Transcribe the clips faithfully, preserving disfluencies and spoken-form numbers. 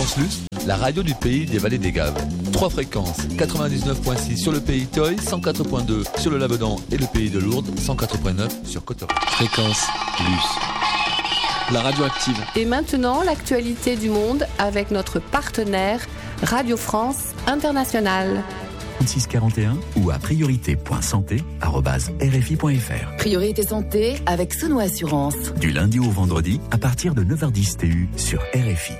Fréquence Luce, la radio du pays des vallées des Gaves. Trois fréquences, quatre-vingt-dix-neuf virgule six sur le pays Toy, cent quatre virgule deux sur le Labedan et le pays de Lourdes, cent quatre virgule neuf sur Cotonou. Fréquence Luce, la radio active. Et maintenant, l'actualité du monde avec notre partenaire Radio France Internationale. six quarante et un ou à priorité point santé arobase r f i point f r. Priorité santé avec Sono Assurance. Du lundi au vendredi à partir de neuf heures dix T U sur R F I.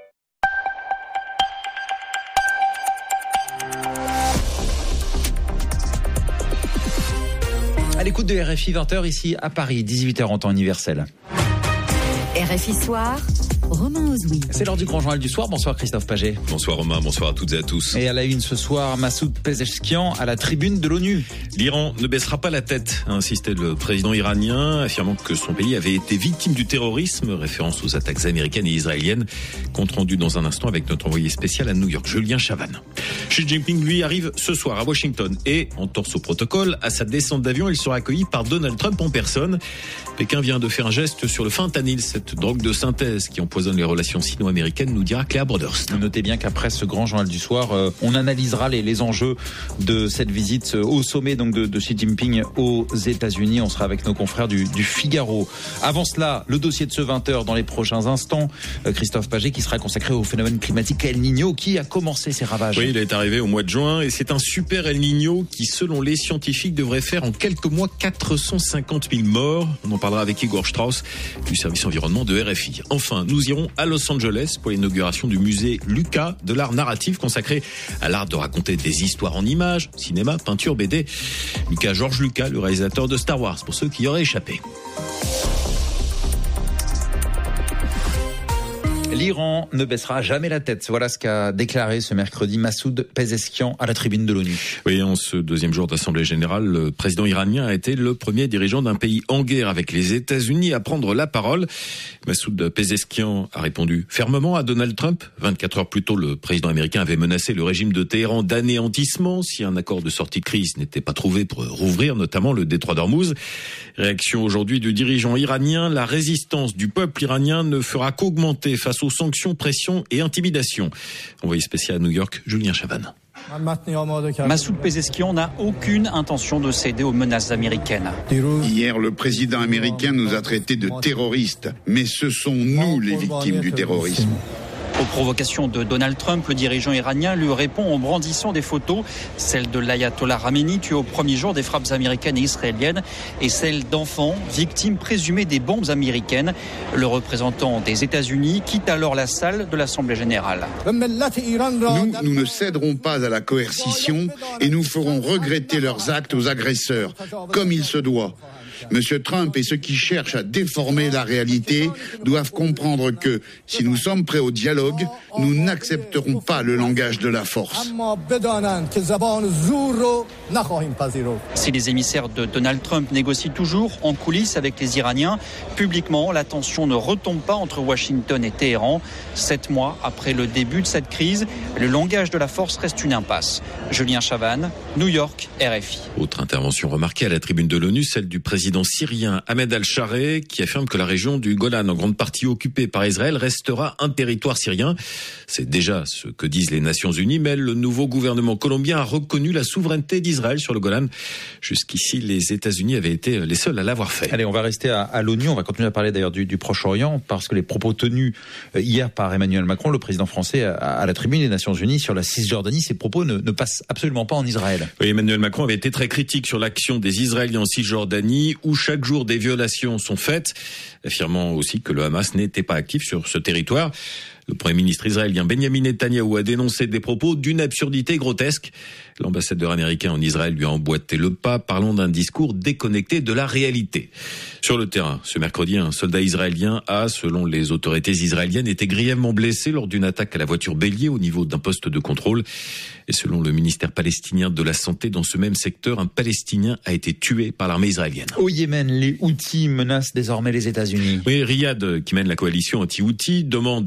À l'écoute de R F I, vingt heures ici à Paris, dix-huit heures en temps universel. R F I Soir, Romain Ozoui. C'est l'heure du grand journal du soir. Bonsoir Christophe Paget. Bonsoir Romain, bonsoir à toutes et à tous. Et à la une ce soir, Massoud Pezeshkian à la tribune de l'ONU. L'Iran ne baissera pas la tête, a insisté le président iranien, affirmant que son pays avait été victime du terrorisme, référence aux attaques américaines et israéliennes. Compte rendu dans un instant avec notre envoyé spécial à New York, Julien Chavannes. Xi Jinping, lui, arrive ce soir à Washington et, en torse au protocole, à sa descente d'avion, il sera accueilli par Donald Trump en personne. Pékin vient de faire un geste sur le fentanyl, cette drogue de synthèse qui empoisonne les relations sino-américaines, nous dira Claire Broderst. Notez bien qu'après ce grand journal du soir, euh, on analysera les, les enjeux de cette visite au sommet donc de, de Xi Jinping aux États-Unis. On sera avec nos confrères du, du Figaro. Avant cela, le dossier de ce vingt heures dans les prochains instants. Euh, Christophe Paget qui sera consacré au phénomène climatique El Niño qui a commencé ses ravages. Oui, il est arrivé au mois de juin et c'est un super El Niño qui, selon les scientifiques, devrait faire en quelques mois quatre cent cinquante mille morts. On en parlera avec Igor Strauss du service environnement de R F I. Enfin, nous irons à Los Angeles pour l'inauguration du musée Lucas de l'art narratif consacré à l'art de raconter des histoires en images, cinéma, peinture, B D. Lucas, George Lucas, le réalisateur de Star Wars, pour ceux qui y auraient échappé. L'Iran ne baissera jamais la tête. Voilà ce qu'a déclaré ce mercredi Massoud Pezeshkian à la tribune de l'ONU. Oui, en ce deuxième jour d'Assemblée générale, le président iranien a été le premier dirigeant d'un pays en guerre avec les États-Unis à prendre la parole. Massoud Pezeshkian a répondu fermement à Donald Trump. vingt-quatre heures plus tôt, le président américain avait menacé le régime de Téhéran d'anéantissement si un accord de sortie de crise n'était pas trouvé pour rouvrir notamment le détroit d'Ormuz. Réaction aujourd'hui du dirigeant iranien, la résistance du peuple iranien ne fera qu'augmenter face aux sanctions, pressions et intimidations. Envoyé spécial à New York, Julien Chavannes. Massoud Pezeshkian n'a aucune intention de céder aux menaces américaines. Hier, le président américain nous a traités de terroristes, mais ce sont nous les victimes du terrorisme. Aux provocations de Donald Trump, le dirigeant iranien lui répond en brandissant des photos, celle de l'ayatollah Khamenei tué au premier jour des frappes américaines et israéliennes, et celle d'enfants victimes présumées des bombes américaines. Le représentant des États-Unis quitte alors la salle de l'Assemblée générale. Nous, nous ne céderons pas à la coercition et nous ferons regretter leurs actes aux agresseurs, comme il se doit. Monsieur Trump et ceux qui cherchent à déformer la réalité doivent comprendre que, si nous sommes prêts au dialogue, nous n'accepterons pas le langage de la force. Si les émissaires de Donald Trump négocient toujours en coulisses avec les Iraniens, publiquement, la tension ne retombe pas entre Washington et Téhéran. Sept mois après le début de cette crise, le langage de la force reste une impasse. Julien Chavannes, New York, R F I. Autre intervention remarquée à la tribune de l'ONU, celle du président syrien Ahmed al-Shareh, qui affirme que la région du Golan, en grande partie occupée par Israël, restera un territoire syrien. C'est déjà ce que disent les Nations Unies, mais le nouveau gouvernement colombien a reconnu la souveraineté d'Israël sur le Golan. Jusqu'ici, les États-Unis avaient été les seuls à l'avoir fait. Allez, on va rester à, à l'ONU. On va continuer à parler d'ailleurs du, du Proche-Orient, parce que les propos tenus hier par Emmanuel Macron, le président français, à, à la tribune des Nations Unies sur la Cisjordanie, ces propos ne, ne passent absolument pas en Israël. Oui, Emmanuel Macron avait été très critique sur l'action des Israéliens en Cisjordanie, où chaque jour des violations sont faites, affirmant aussi que le Hamas n'était pas actif sur ce territoire. Le Premier ministre israélien Benjamin Netanyahou a dénoncé des propos d'une absurdité grotesque. L'ambassadeur américain en Israël lui a emboîté le pas, parlant d'un discours déconnecté de la réalité. Sur le terrain, ce mercredi, un soldat israélien a, selon les autorités israéliennes, été grièvement blessé lors d'une attaque à la voiture bélier au niveau d'un poste de contrôle. Et selon le ministère palestinien de la Santé, dans ce même secteur, un Palestinien a été tué par l'armée israélienne. Au Yémen, les Houthis menacent désormais les États-Unis. Oui, Riyad, qui mène la coalition anti-Houthi, demande l'aide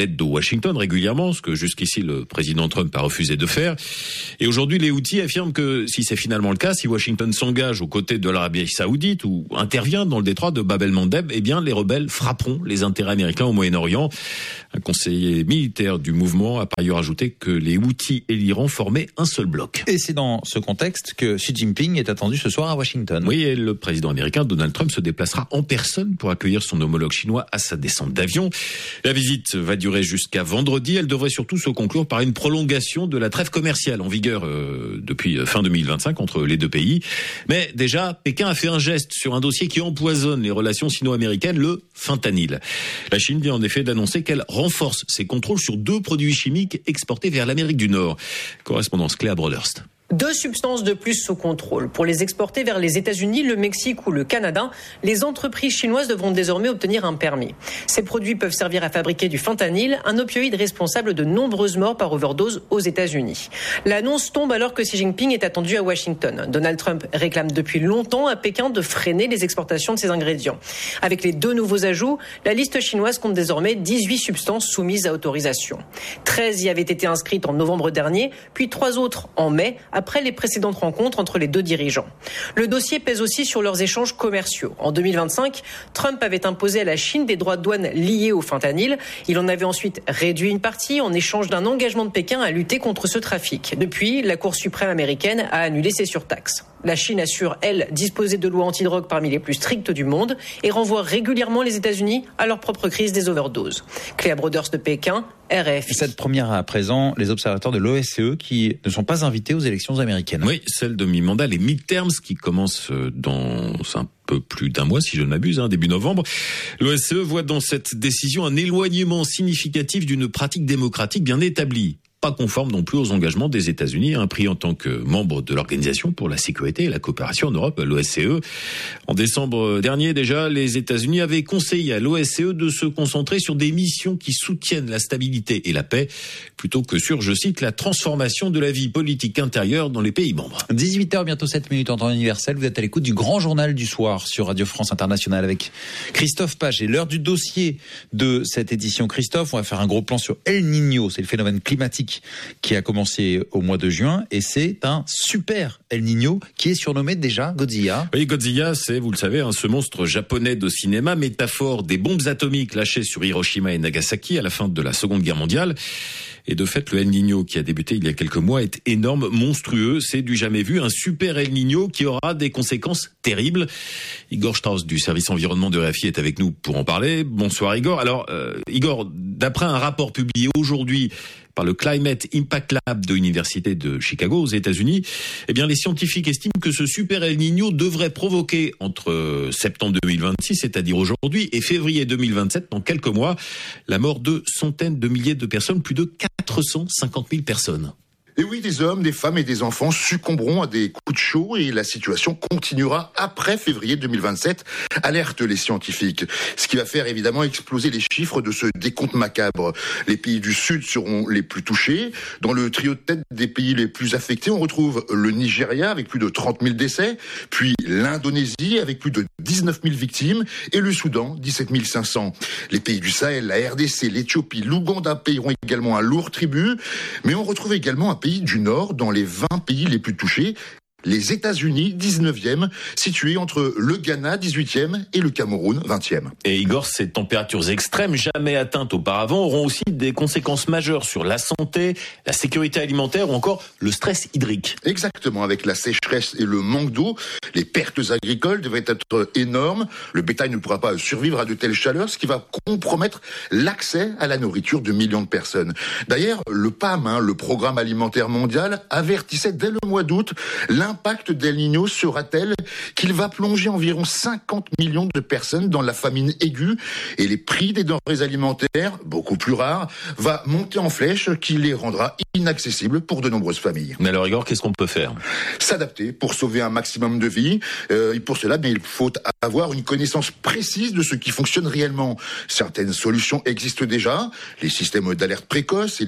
l'aide de Washington régulièrement, ce que jusqu'ici le président Trump a refusé de faire. Et aujourd'hui, les Houthis affirment que si c'est finalement le cas, si Washington s'engage aux côtés de l'Arabie Saoudite ou intervient dans le détroit de Bab el-Mandeb, eh bien les rebelles frapperont les intérêts américains au Moyen-Orient. Un conseiller militaire du mouvement a par ailleurs ajouté que les Houthis et l'Iran formaient un seul bloc. Et c'est dans ce contexte que Xi Jinping est attendu ce soir à Washington. Oui, et le président américain Donald Trump se déplacera en personne pour accueillir son homologue chinois à sa descente d'avion. La visite va durer jusqu'à vendredi. Elle devrait surtout se conclure par une prolongation de la trêve commerciale en vigueur euh, depuis fin deux mille vingt-cinq entre les deux pays. Mais déjà, Pékin a fait un geste sur un dossier qui empoisonne les relations sino-américaines, le fentanyl. La Chine vient en effet d'annoncer qu'elle renforce ses contrôles sur deux produits chimiques exportés vers l'Amérique du Nord. Correspondance Cléa Broderst. Deux substances de plus sous contrôle. Pour les exporter vers les États-Unis, le Mexique ou le Canada, les entreprises chinoises devront désormais obtenir un permis. Ces produits peuvent servir à fabriquer du fentanyl, un opioïde responsable de nombreuses morts par overdose aux États-Unis. L'annonce tombe alors que Xi Jinping est attendu à Washington. Donald Trump réclame depuis longtemps à Pékin de freiner les exportations de ces ingrédients. Avec les deux nouveaux ajouts, la liste chinoise compte désormais dix-huit substances soumises à autorisation. treize y avaient été inscrites en novembre dernier, puis trois autres en mai, après les précédentes rencontres entre les deux dirigeants. Le dossier pèse aussi sur leurs échanges commerciaux. En deux mille vingt-cinq, Trump avait imposé à la Chine des droits de douane liés au fentanyl. Il en avait ensuite réduit une partie en échange d'un engagement de Pékin à lutter contre ce trafic. Depuis, la Cour suprême américaine a annulé ces surtaxes. La Chine assure, elle, disposer de lois antidrogue parmi les plus strictes du monde et renvoie régulièrement les États-Unis à leur propre crise des overdoses. Cléa Broderst de Pékin, R F I. Cette première à présent, les observateurs de l'O S C E qui ne sont pas invités aux élections américaines. Oui, celle de mi-mandat, les midterms qui commencent dans un peu plus d'un mois, si je ne m'abuse, hein, début novembre. L'O S C E voit dans cette décision un éloignement significatif d'une pratique démocratique bien établie. Pas conforme non plus aux engagements des États-Unis, hein, pris en tant que membre de l'Organisation pour la sécurité et la coopération en Europe, l'O S C E. En décembre dernier, déjà, les États-Unis avaient conseillé à l'O S C E de se concentrer sur des missions qui soutiennent la stabilité et la paix, plutôt que sur, je cite, la transformation de la vie politique intérieure dans les pays membres. dix-huit heures, bientôt sept minutes en temps universel. Vous êtes à l'écoute du Grand Journal du Soir sur Radio France Internationale avec Christophe Page. Et l'heure du dossier de cette édition, Christophe, on va faire un gros plan sur El Niño. C'est le phénomène climatique qui a commencé au mois de juin et c'est un super El Niño qui est surnommé déjà Godzilla. Oui, Godzilla, c'est, vous le savez, hein, ce monstre japonais de cinéma, métaphore des bombes atomiques lâchées sur Hiroshima et Nagasaki à la fin de la Seconde Guerre mondiale. Et de fait, le El Niño qui a débuté il y a quelques mois est énorme, monstrueux, c'est du jamais vu, un super El Niño qui aura des conséquences terribles. Igor Strauss du service environnement de R F I est avec nous pour en parler. Bonsoir Igor. Alors, euh, Igor, d'après un rapport publié aujourd'hui par le Climate Impact Lab de l'Université de Chicago aux États-Unis, eh bien, les scientifiques estiment que ce super El Niño devrait provoquer entre septembre deux mille vingt-six, c'est-à-dire aujourd'hui, et février deux mille vingt-sept, dans quelques mois, la mort de centaines de milliers de personnes, plus de quatre cent cinquante mille personnes. Et oui, des hommes, des femmes et des enfants succomberont à des coups de chaud et la situation continuera après février deux mille vingt-sept, alertent les scientifiques. Ce qui va faire évidemment exploser les chiffres de ce décompte macabre. Les pays du Sud seront les plus touchés. Dans le trio de tête des pays les plus affectés, on retrouve le Nigeria avec plus de trente mille décès, puis l'Indonésie avec plus de dix-neuf mille victimes et le Soudan, dix-sept mille cinq cents. Les pays du Sahel, la R D C, l'Éthiopie, l'Ouganda paieront également un lourd tribut, mais on retrouve également un pays du Nord dans les vingt pays les plus touchés. Les États-Unis, dix-neuvième, situés entre le Ghana, dix-huitième, et le Cameroun, vingtième. Et Igor, ces températures extrêmes, jamais atteintes auparavant, auront aussi des conséquences majeures sur la santé, la sécurité alimentaire ou encore le stress hydrique. Exactement, avec la sécheresse et le manque d'eau, les pertes agricoles devraient être énormes. Le bétail ne pourra pas survivre à de telles chaleurs, ce qui va compromettre l'accès à la nourriture de millions de personnes. D'ailleurs, le P A M, hein, le Programme alimentaire mondial, avertissait dès le mois d'août l'impact d'El Niño sera tel qu'il va plonger environ cinquante millions de personnes dans la famine aiguë et les prix des denrées alimentaires, beaucoup plus rares, va monter en flèche qui les rendra inaccessibles pour de nombreuses familles. Mais alors Igor, qu'est-ce qu'on peut faire ? S'adapter pour sauver un maximum de vies. Euh, et pour cela, mais il faut avoir une connaissance précise de ce qui fonctionne réellement. Certaines solutions existent déjà, les systèmes d'alerte précoce et les plans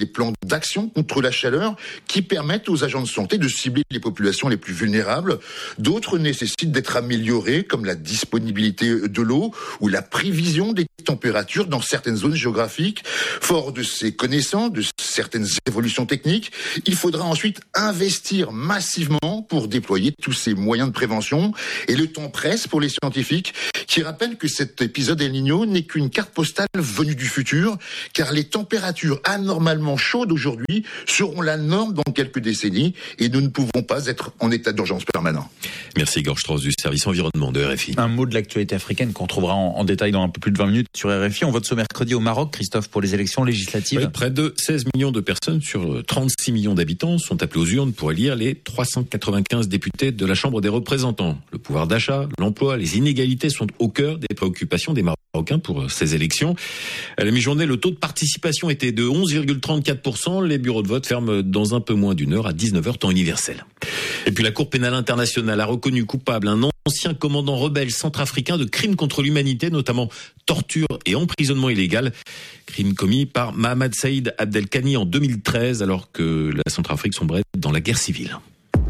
d'action contre la chaleur qui permettent aux agents de santé de cibler les populations les plus vulnérables. D'autres nécessitent d'être améliorées, comme la disponibilité de l'eau ou la prévision des températures dans certaines zones géographiques. Fort de ces connaissances, de certaines évolutions techniques, il faudra ensuite investir massivement pour déployer tous ces moyens de prévention. Et le temps presse pour les scientifiques qui rappellent que cet épisode El Niño n'est qu'une carte postale venue du futur, car les températures anormalement chaudes aujourd'hui seront la norme dans quelques décennies et nous ne pouvons pas être en état d'urgence permanent. Merci Igor Strauss du service environnement de R F I. Un mot de l'actualité africaine qu'on trouvera en, en détail dans un peu plus de vingt minutes sur R F I. On vote ce mercredi au Maroc, Christophe, pour les élections législatives. Oui, près de seize millions de personnes sur trente-six millions d'habitants sont appelés aux urnes pour élire les trois cent quatre-vingt-quinze députés de la Chambre des représentants. Le pouvoir d'achat, l'emploi, les inégalités sont au cœur des préoccupations des Marocains pour ces élections. À la mi-journée, le taux de participation était de onze virgule trente-quatre pour cent. Les bureaux de vote ferment dans un peu moins d'une heure à dix-neuf heures temps universel. Et puis la Cour pénale internationale a reconnu coupable un ancien commandant rebelle centrafricain de crimes contre l'humanité, notamment torture et emprisonnement illégal. Crimes commis par Mohamed Saïd Abdelkani en deux mille treize, alors que la Centrafrique sombrait dans la guerre civile.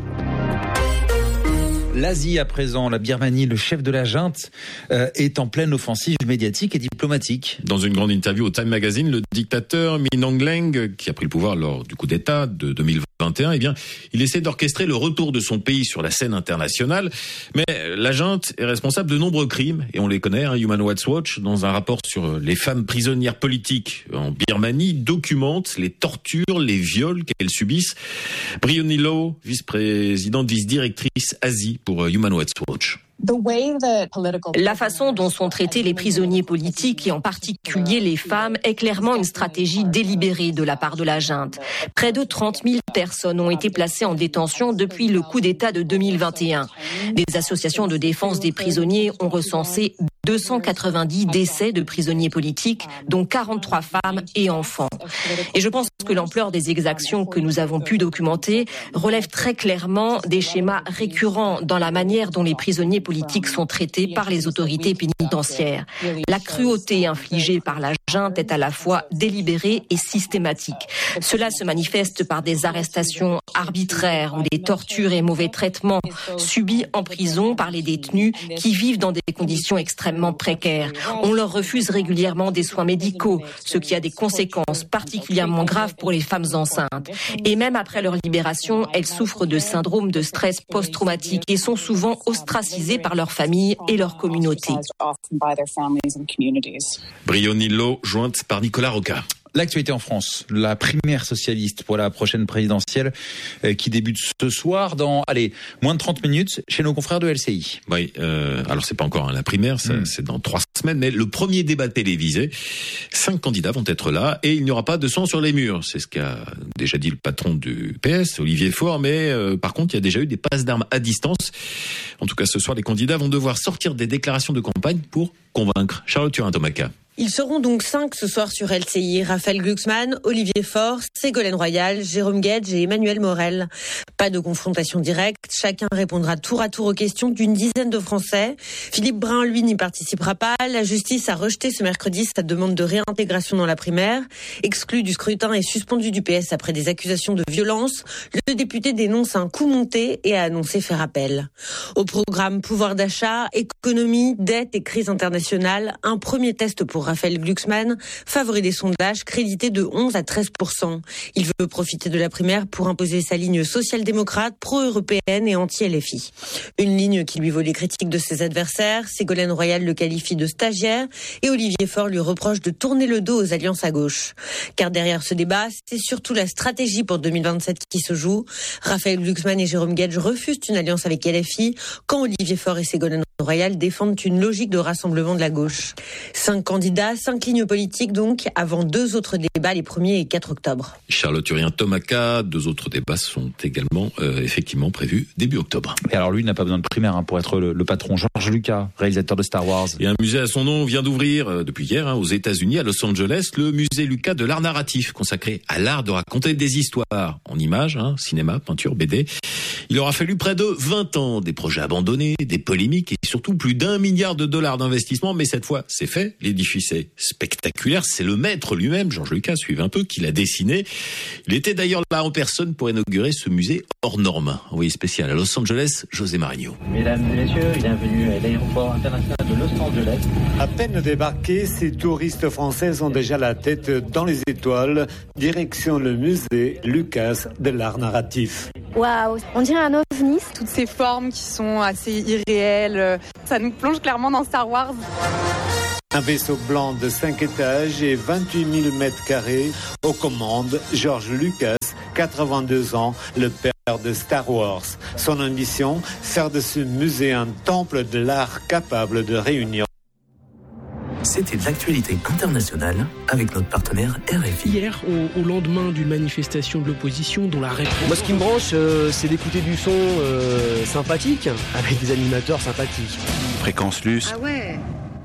L'Asie à présent, la Birmanie, le chef de la junte euh, est en pleine offensive médiatique et diplomatique. Dans une grande interview au Time Magazine, le dictateur Min Aung Hlaing, qui a pris le pouvoir lors du coup d'État de deux mille vingt et un, eh bien, il essaie d'orchestrer le retour de son pays sur la scène internationale. Mais la junte est responsable de nombreux crimes, et on les connaît. Hein, Human Rights Watch, dans un rapport sur les femmes prisonnières politiques en Birmanie, documente les tortures, les viols qu'elles subissent. Briony Law, vice-présidente, vice-directrice Asie pour Human Rights Watch. La façon dont sont traités les prisonniers politiques et en particulier les femmes est clairement une stratégie délibérée de la part de la junte. Près de trente mille personnes ont été placées en détention depuis le coup d'État de deux mille vingt et un. Des associations de défense des prisonniers ont recensé deux cent quatre-vingt-dix décès de prisonniers politiques, dont quarante-trois femmes et enfants. Et je pense que l'ampleur des exactions que nous avons pu documenter relève très clairement des schémas récurrents dans la manière dont les prisonniers politiques sont traités par les autorités pénitentiaires. La cruauté infligée par la junte est à la fois délibérée et systématique. Cela se manifeste par des arrestations arbitraires ou des tortures et mauvais traitements subis en prison par les détenus qui vivent dans des conditions extrêmement précaires. On leur refuse régulièrement des soins médicaux, ce qui a des conséquences particulièrement graves pour les femmes enceintes. Et même après leur libération, elles souffrent de syndrome de stress post-traumatique et sont souvent ostracisées par leur famille et leur communauté. Briony Law, jointe par Nicolas Roca. L'actualité en France, la primaire socialiste pour la prochaine présidentielle euh, qui débute ce soir dans, allez, moins de trente minutes chez nos confrères de L C I. Oui, euh, alors c'est pas encore hein, la primaire, ça, mmh. c'est dans trois semaines, mais le premier débat télévisé, cinq candidats vont être là et il n'y aura pas de sang sur les murs. C'est ce qu'a déjà dit le patron du P S, Olivier Faure, mais euh, par contre, il y a déjà eu des passes d'armes à distance. En tout cas, ce soir, les candidats vont devoir sortir des déclarations de campagne pour convaincre. Charlotte Turin-Tomaca. Ils seront donc cinq ce soir sur L C I. Raphaël Glucksmann, Olivier Faure, Ségolène Royal, Jérôme Guedj et Emmanuel Morel. Pas de confrontation directe. Chacun répondra tour à tour aux questions d'une dizaine de Français. Philippe Brun, lui, n'y participera pas. La justice a rejeté ce mercredi sa demande de réintégration dans la primaire. Exclu du scrutin et suspendu du P S après des accusations de violence, le député dénonce un coup monté et a annoncé faire appel. Au programme pouvoir d'achat, économie, dette et crise internationale, un premier test pour Raphaël Glucksmann, favori des sondages, crédité de onze à treize pour cent. Il veut profiter de la primaire pour imposer sa ligne social-démocrate, pro-européenne et anti-L F I. Une ligne qui lui vaut les critiques de ses adversaires. Ségolène Royal le qualifie de stagiaire et Olivier Faure lui reproche de tourner le dos aux alliances à gauche. Car derrière ce débat, c'est surtout la stratégie pour deux mille vingt-sept qui se joue. Raphaël Glucksmann et Jérôme Guedj refusent une alliance avec L F I, quand Olivier Faure et Ségolène Royal défendent une logique de rassemblement de la gauche. Cinq candidats, cinq lignes politiques donc, avant deux autres débats les premiers et quatre octobre. Charlotte Turien-Tomaca, deux autres débats sont également euh, effectivement prévus début octobre. Et alors lui, il n'a pas besoin de primaire hein, pour être le, le patron. George Lucas, réalisateur de Star Wars. Et un musée à son nom vient d'ouvrir euh, depuis hier hein, aux États-Unis, à Los Angeles, le musée Lucas de l'art narratif, consacré à l'art de raconter des histoires en images, hein, cinéma, peinture, B D. Il aura fallu près de vingt ans, des projets abandonnés, des polémiques et surtout plus d'un milliard de dollars d'investissement. Mais cette fois, c'est fait. L'édifice est spectaculaire. C'est le maître lui-même, Georges Lucas, suivez un peu, qui l'a dessiné. Il était d'ailleurs là en personne pour inaugurer ce musée hors norme. Envoyé spécial à Los Angeles, José Marigno. Mesdames et messieurs, bienvenue à l'aéroport international de Los Angeles. À peine débarqués, ces touristes français ont déjà la tête dans les étoiles. Direction le musée Lucas de l'art narratif. Waouh, on dirait un ovni. Toutes ces formes qui sont assez irréelles, ça nous plonge clairement dans Star Wars. Un vaisseau blanc de cinq étages et vingt-huit mille mètres carrés. Aux commandes, Georges Lucas, quatre-vingt-deux ans, le père de Star Wars. Son ambition, faire de ce musée un temple de l'art capable de réunir. C'était de l'actualité internationale avec notre partenaire R F I. Hier, au, au lendemain d'une manifestation de l'opposition dont la réponse... Moi, ce qui me branche, euh, c'est d'écouter du son euh, sympathique, avec des animateurs sympathiques. Fréquence Luce. Ah ouais.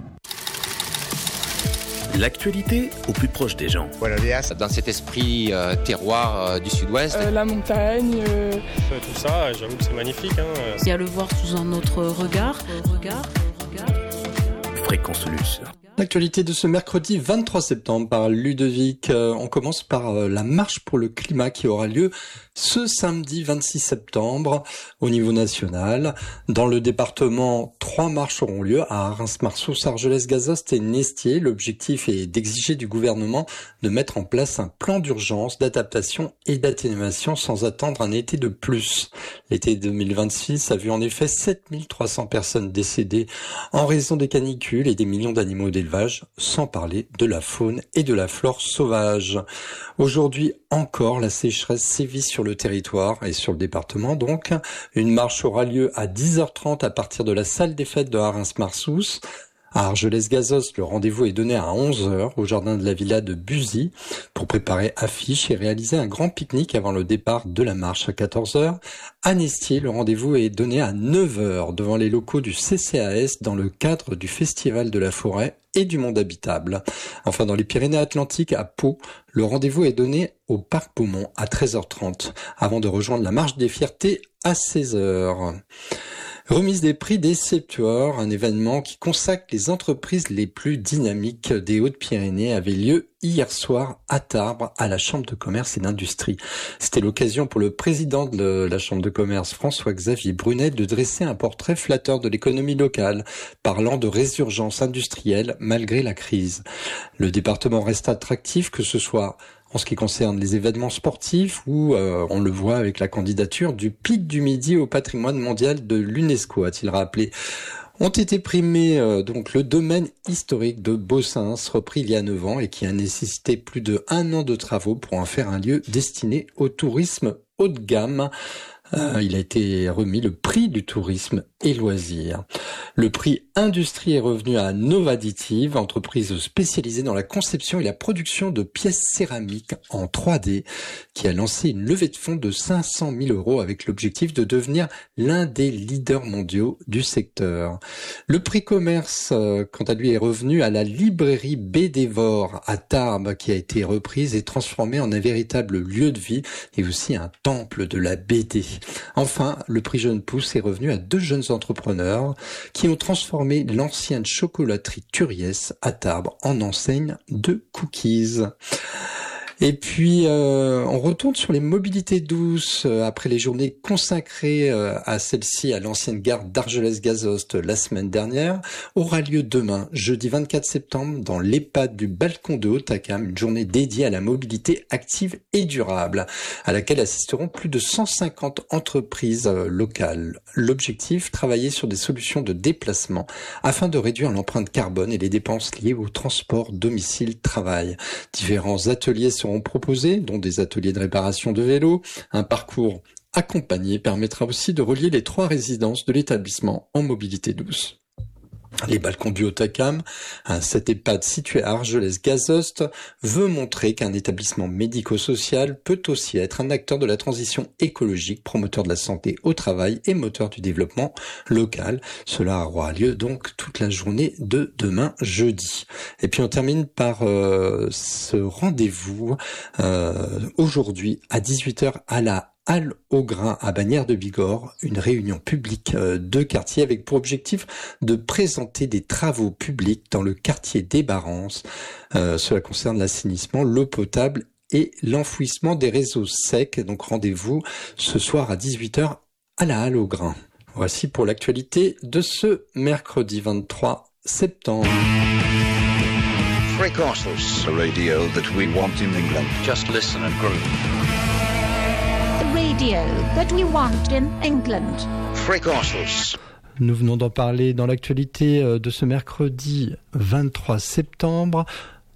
L'actualité au plus proche des gens. Voilà, dans cet esprit euh, terroir euh, du sud-ouest. Euh, la montagne. Euh... Tout ça, j'avoue que c'est magnifique. Hein. Il y a le voir sous un autre regard. regard, regard. Fréquence Luce. L'actualité de ce mercredi vingt-trois septembre par Ludovic. Euh, on commence par euh, la marche pour le climat qui aura lieu ce samedi vingt-six septembre au niveau national. Dans le département, trois marches auront lieu à Reims-Marsous, Argelès-Gazost et Nestier. L'objectif est d'exiger du gouvernement de mettre en place un plan d'urgence, d'adaptation et d'atténuation sans attendre un été de plus. L'été deux mille vingt-six a vu en effet sept mille trois cents personnes décédées en raison des canicules et des millions d'animaux d'élevage, sans parler de la faune et de la flore sauvage. Aujourd'hui encore, la sécheresse sévit sur le territoire et sur le département donc. Une marche aura lieu à dix heures trente à partir de la salle des fêtes de Reims-Marsous. À Argelès-Gazost, le rendez-vous est donné à onze heures au jardin de la villa de Buzy pour préparer affiches et réaliser un grand pique-nique avant le départ de la marche à quatorze heures. À Nestier, le rendez-vous est donné à neuf heures devant les locaux du C C A S dans le cadre du Festival de la Forêt et du Monde Habitable. Enfin, dans les Pyrénées-Atlantiques, à Pau, le rendez-vous est donné au Parc Beaumont à treize heures trente avant de rejoindre la Marche des Fiertés à seize heures. Remise des prix des Septuors, un événement qui consacre les entreprises les plus dynamiques des Hautes-Pyrénées, avait lieu hier soir à Tarbes, à la Chambre de commerce et d'industrie. C'était l'occasion pour le président de la Chambre de commerce, François-Xavier Brunet, de dresser un portrait flatteur de l'économie locale, parlant de résurgence industrielle malgré la crise. Le département reste attractif, que ce soit en ce qui concerne les événements sportifs, où euh, on le voit avec la candidature du Pic du Midi au patrimoine mondial de l'UNESCO, a-t-il rappelé. Ont été primés euh, donc le domaine historique de Bossins, repris il y a neuf ans et qui a nécessité plus de un an de travaux pour en faire un lieu destiné au tourisme haut de gamme. Euh, il a été remis le prix du tourisme et loisirs. Le prix Industrie est revenu à Novadditive, entreprise spécialisée dans la conception et la production de pièces céramiques en trois D, qui a lancé une levée de fonds de cinq cent mille euros avec l'objectif de devenir l'un des leaders mondiaux du secteur. Le prix Commerce, euh, quant à lui, est revenu à la librairie Bédévore à Tarbes, qui a été reprise et transformée en un véritable lieu de vie et aussi un temple de la B D. Enfin, le prix Jeune Pousse est revenu à deux jeunes entrepreneurs qui ont transformé l'ancienne chocolaterie Turiès à Tarbes en enseigne de cookies. Et puis, euh, on retourne sur les mobilités douces euh, après les journées consacrées euh, à celle-ci à l'ancienne gare d'Argelès-Gazost la semaine dernière. Aura lieu demain, jeudi vingt-quatre septembre, dans l'EHPAD du Balcon de Hautacam, une journée dédiée à la mobilité active et durable, à laquelle assisteront plus de cent cinquante entreprises euh, locales. L'objectif, travailler sur des solutions de déplacement afin de réduire l'empreinte carbone et les dépenses liées au transport domicile-travail. Différents ateliers seront proposés, dont des ateliers de réparation de vélos. Un parcours accompagné permettra aussi de relier les trois résidences de l'établissement en mobilité douce. Les balcons du Hautacam, un cet EHPAD situé à Argelès-Gazost, veut montrer qu'un établissement médico-social peut aussi être un acteur de la transition écologique, promoteur de la santé au travail et moteur du développement local. Cela aura lieu donc toute la journée de demain jeudi. Et puis on termine par euh, ce rendez-vous euh, aujourd'hui à dix-huit heures à la Halle au Grain à Bagnères de Bigorre, une réunion publique de quartier avec pour objectif de présenter des travaux publics dans le quartier des Barances. Euh, cela concerne l'assainissement, l'eau potable et l'enfouissement des réseaux secs. Donc rendez-vous ce soir à dix-huit heures à la Halle au Grain. Voici pour l'actualité de ce mercredi vingt-trois septembre. Free Castles, the radio that we want in England. Just listen and groove. Radio that we want in England. Free Castles. Nous venons d'en parler dans l'actualité de ce mercredi vingt-trois septembre.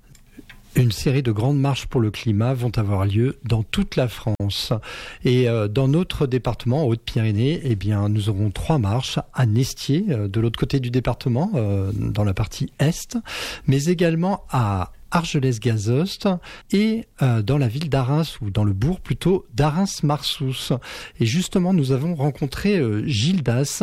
Une série de grandes marches pour le climat vont avoir lieu dans toute la France. Et euh, dans notre département, en Haute-Pyrénées, eh bien, nous aurons trois marches à Nestier, euh, de l'autre côté du département, euh, dans la partie est, mais également à Argelès-Gazost et euh, dans la ville d'Arins, ou dans le bourg plutôt, d'Arins-Marsous. Et justement, nous avons rencontré euh, Gildas,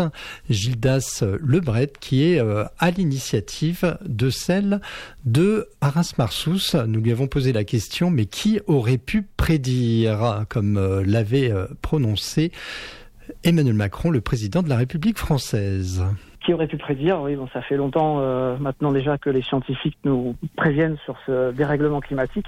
Gildas Lebret, qui est euh, à l'initiative de celle de Arins-Marsous. Nous lui avons posé la question, mais qui aurait pu prédire, comme euh, l'avait euh, prononcé Emmanuel Macron, le président de la République française? Qui aurait pu prédire? Oui, bon, ça fait longtemps euh, maintenant déjà que les scientifiques nous préviennent sur ce dérèglement climatique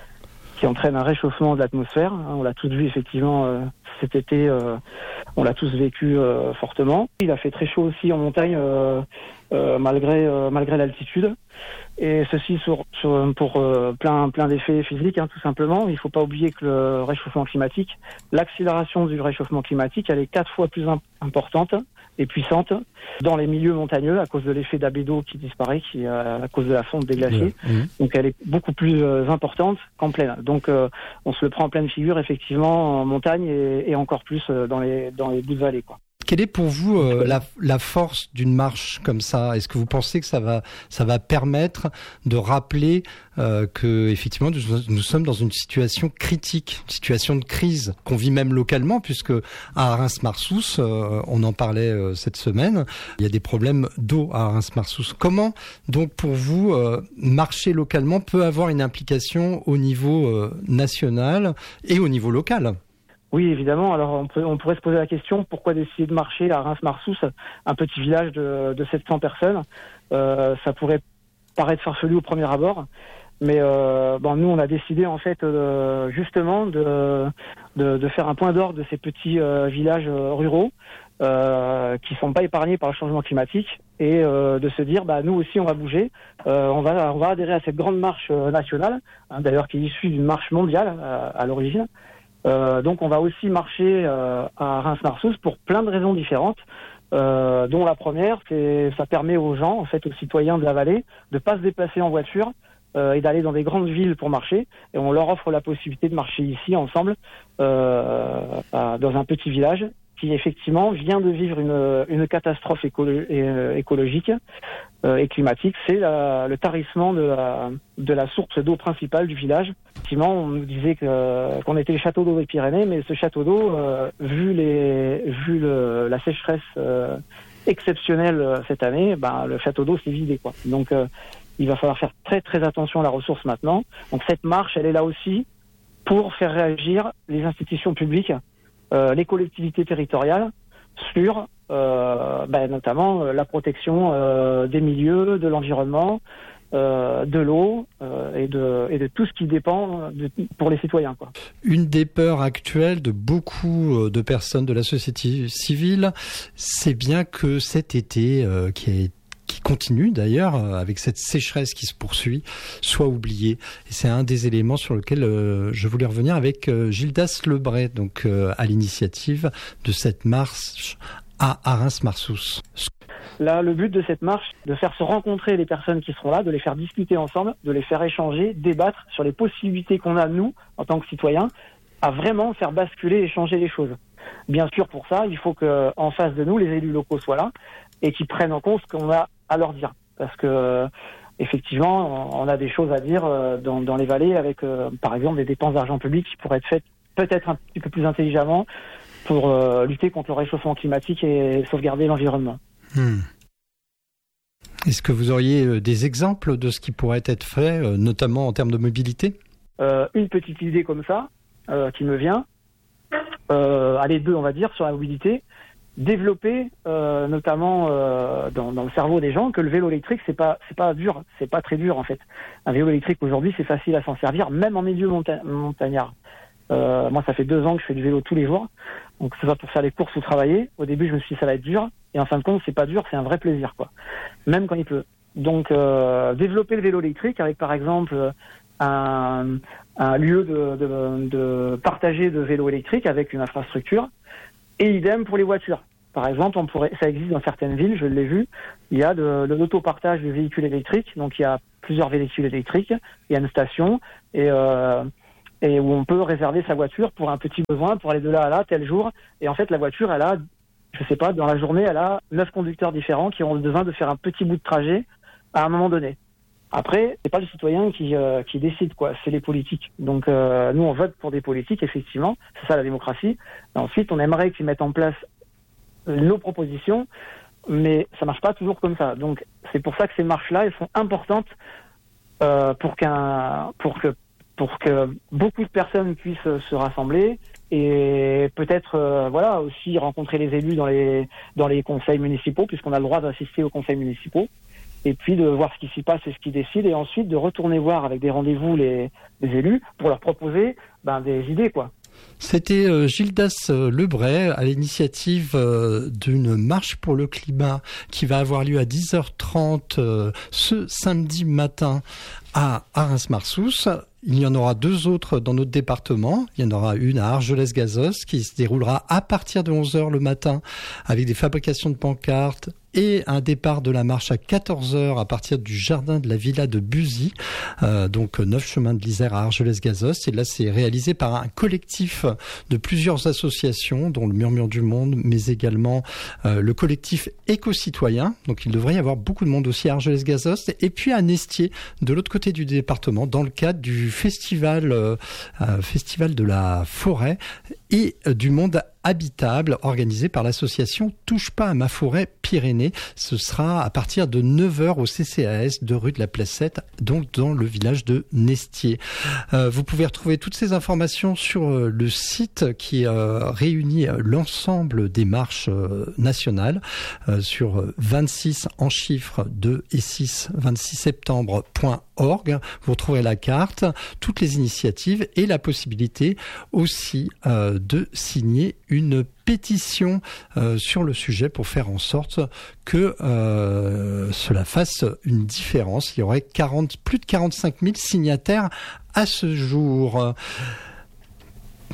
qui entraîne un réchauffement de l'atmosphère. On l'a tous vu effectivement euh, cet été, euh, on l'a tous vécu euh, fortement. Il a fait très chaud aussi en montagne euh, euh, malgré euh, malgré l'altitude. Et ceci sur, sur, pour euh, plein plein d'effets physiques, hein, tout simplement. Il ne faut pas oublier que le réchauffement climatique, l'accélération du réchauffement climatique, elle est quatre fois plus imp- importante et puissante dans les milieux montagneux à cause de l'effet d'albédo qui disparaît, qui euh, à cause de la fonte des glaciers. Mmh. Donc elle est beaucoup plus euh, importante qu'en plaine. Donc euh, on se le prend en pleine figure effectivement en montagne et, et encore plus euh, dans les dans les bouts de vallée, quoi. Quelle est pour vous euh, la, la force d'une marche comme ça? Est-ce que vous pensez que ça va, ça va permettre de rappeler euh, que effectivement nous, nous sommes dans une situation critique, une situation de crise qu'on vit même localement, puisque à Arins-Marsous, euh, on en parlait euh, cette semaine, il y a des problèmes d'eau à Arins-Marsous. Comment donc pour vous euh, marcher localement peut avoir une implication au niveau euh, national et au niveau local? Oui, évidemment. Alors, on, peut, on pourrait se poser la question, pourquoi décider de marcher à Arins-Marsous, un petit village de, de sept cents personnes? euh, Ça pourrait paraître farfelu au premier abord. Mais euh, bon, nous, on a décidé, en fait, euh, justement, de, de, de faire un point d'orgue de ces petits euh, villages euh, ruraux euh, qui sont pas épargnés par le changement climatique et euh, de se dire, bah, nous aussi, on va bouger. Euh, on, va, on va adhérer à cette grande marche euh, nationale, hein, d'ailleurs, qui est issue d'une marche mondiale euh, à l'origine. Euh, donc on va aussi marcher euh, à Arins-Marsous pour plein de raisons différentes, euh, dont la première, c'est ça permet aux gens, en fait aux citoyens de la vallée, de pas se déplacer en voiture euh, et d'aller dans des grandes villes pour marcher. Et on leur offre la possibilité de marcher ici ensemble euh, à, dans un petit village qui effectivement vient de vivre une, une catastrophe écolo- et, écologique euh, et climatique. C'est la, le tarissement de la, de la source d'eau principale du village. Effectivement, on nous disait que, qu'on était le château d'eau des Pyrénées, mais ce château d'eau, euh, vu, les, vu le, la sécheresse euh, exceptionnelle cette année, ben, le château d'eau s'est vidé, quoi. Donc euh, il va falloir faire très très attention à la ressource maintenant. Donc cette marche, elle est là aussi pour faire réagir les institutions publiques, Euh, les collectivités territoriales sur euh, ben, notamment euh, la protection euh, des milieux, de l'environnement, euh, de l'eau euh, et, de, et de tout ce qui dépend de, pour les citoyens, quoi. Une des peurs actuelles de beaucoup de personnes de la société civile, c'est bien que cet été euh, qui a été qui continue d'ailleurs avec cette sécheresse qui se poursuit, soit oublié. Et c'est un des éléments sur lequel euh, je voulais revenir avec euh, Gildas Lebret, donc euh, à l'initiative de cette marche à Arins-Marsous. Là, le but de cette marche, de faire se rencontrer les personnes qui seront là, de les faire discuter ensemble, de les faire échanger, débattre sur les possibilités qu'on a, nous, en tant que citoyens, à vraiment faire basculer et changer les choses. Bien sûr, pour ça, il faut qu'en face de nous, les élus locaux soient là et qu'ils prennent en compte ce qu'on a à leur dire. Parce que, euh, effectivement, on a des choses à dire euh, dans, dans les vallées avec, euh, par exemple, des dépenses d'argent public qui pourraient être faites peut-être un petit peu plus intelligemment pour euh, lutter contre le réchauffement climatique et sauvegarder l'environnement. Hmm. Est-ce que vous auriez des exemples de ce qui pourrait être fait, notamment en termes de mobilité ? euh, Une petite idée comme ça, euh, qui me vient, euh, allez deux on va dire sur la mobilité, développer euh, notamment euh, dans, dans le cerveau des gens que le vélo électrique c'est pas c'est pas dur, c'est pas très dur en fait. Un vélo électrique aujourd'hui c'est facile à s'en servir même en milieu monta- montagnard. Euh, moi ça fait deux ans que je fais du vélo tous les jours, donc c'est pas pour faire les courses ou travailler. Au début je me suis dit ça va être dur et en fin de compte c'est pas dur, c'est un vrai plaisir quoi, même quand il pleut. Donc euh, développer le vélo électrique avec par exemple un, un lieu de, de, de partager de vélos électriques avec une infrastructure. Et idem pour les voitures. Par exemple, on pourrait, ça existe dans certaines villes, je l'ai vu, il y a de, de l'autopartage de véhicules électriques. Donc il y a plusieurs véhicules électriques, il y a une station et, euh, et où on peut réserver sa voiture pour un petit besoin, pour aller de là à là, tel jour. Et en fait, la voiture, elle a, je sais pas, dans la journée, elle a neuf conducteurs différents qui ont besoin de faire un petit bout de trajet à un moment donné. Après, c'est pas le citoyen qui euh, qui décide quoi, c'est les politiques. Donc euh, nous on vote pour des politiques effectivement, c'est ça la démocratie. Et ensuite, on aimerait qu'ils mettent en place nos propositions, mais ça marche pas toujours comme ça. Donc c'est pour ça que ces marches-là, elles sont importantes euh, pour qu'un pour que pour que beaucoup de personnes puissent se rassembler et peut-être euh, voilà aussi rencontrer les élus dans les dans les conseils municipaux puisqu'on a le droit d'assister aux conseils municipaux. Et puis de voir ce qui s'y passe et ce qu'ils décident, et ensuite de retourner voir avec des rendez-vous les, les élus pour leur proposer ben, des idées, quoi. C'était euh, Gildas euh, Lebray à l'initiative euh, d'une marche pour le climat qui va avoir lieu à dix heures trente euh, ce samedi matin à Reims-Marsous. Il y en aura deux autres dans notre département. Il y en aura une à Argelès-Gazos qui se déroulera à partir de onze heures le matin avec des fabrications de pancartes et un départ de la marche à quatorze heures à partir du jardin de la villa de Buzy, euh, donc neuf chemin de l'Isère à Argelès-Gazos. Et là, c'est réalisé par un collectif de plusieurs associations, dont le Murmure du Monde, mais également euh, le collectif Éco-Citoyen. Donc, il devrait y avoir beaucoup de monde aussi à Argelès-Gazos. Et puis à Nestier, de l'autre côté du département, dans le cadre du festival, euh, euh, festival de la forêt et euh, du monde habitable organisé par l'association Touche pas à ma forêt Pyrénées. Ce sera à partir de neuf heures au C C A S de rue de la Placette, donc dans le village de Nestier. Euh, vous pouvez retrouver toutes ces informations sur euh, le site qui euh, réunit l'ensemble des marches euh, nationales euh, sur vingt-six en chiffres deux et six, vingt-six septembre point org. Vous retrouverez la carte, toutes les initiatives et la possibilité aussi euh, de signer une pétition euh, sur le sujet pour faire en sorte que euh, cela fasse une différence. Il y aurait quarante, plus de quarante-cinq mille signataires à ce jour.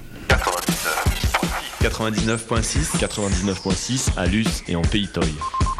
quatre-vingt-dix-neuf virgule six quatre-vingt-dix-neuf virgule six à Luce et en Pays Toy.